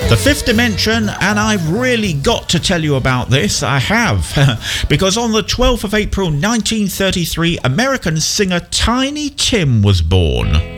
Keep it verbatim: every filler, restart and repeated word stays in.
The fifth dimension, and I've really got to tell you about this, I have, because on the twelfth of April nineteen thirty-three, American singer Tiny Tim was born.